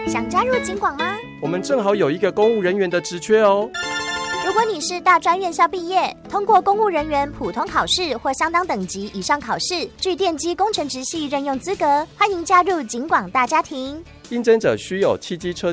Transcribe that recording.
想加入警广吗？ 我们正好有一个公务人员的职缺哦。 如果你是大专院校毕业，通过公务人员普通考试或相当等级以上考试，具电机工程直系任用资格，欢迎加入警广大家庭。 应征者需有汽机车